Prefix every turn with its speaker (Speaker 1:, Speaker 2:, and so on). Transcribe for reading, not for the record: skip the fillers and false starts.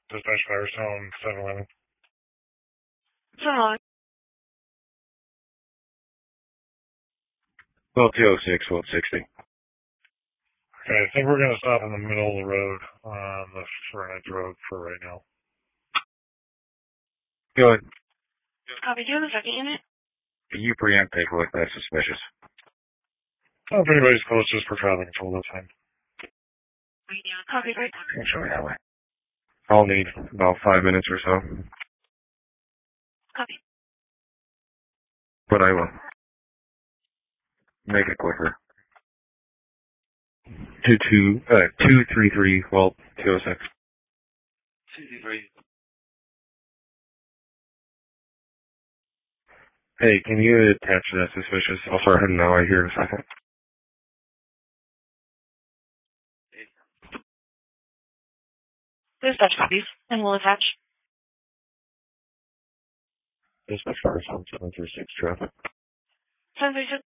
Speaker 1: Dispatch Firestone 711.
Speaker 2: Someone.
Speaker 3: Well, 206, 1260.
Speaker 1: Okay, I think we're going to stop in the middle of the road on the frontage road for right now.
Speaker 3: Go ahead.
Speaker 2: Copy. Do you have a second unit?
Speaker 3: You preempt paperwork, that's suspicious.
Speaker 1: Oh, if anybody's close, just for traffic control, that's fine.
Speaker 2: Copy. Right.
Speaker 3: I'll show you that way. I'll need about 5 minutes or so.
Speaker 2: Copy.
Speaker 3: But I will. Make it quicker. 233, well, 206. 233. Hey, can you attach that suspicious? I'll start heading that way here in a second.
Speaker 2: Dispatch copies, and we'll attach.
Speaker 3: Dispatch Firestone 736 traffic.
Speaker 2: 736.